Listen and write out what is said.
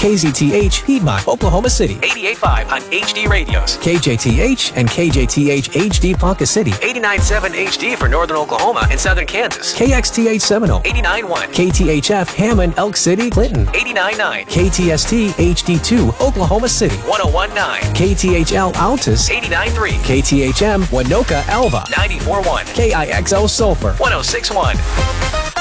KZTH, Piedmont, Oklahoma City. 88.5 on HD radios. KJTH and KJTH HD Ponca City. 89.7 HD for Northern Oklahoma and Southern Kansas. KXTH Seminole. 89.1. KTHF Hammond, Elk City, Clinton. 89.9. KTST HD2 Oklahoma City. 101.9. KTHL Altus. 89.3. KTHM Winoka Alva. 94.1. KIXO Sulphur. 106.1.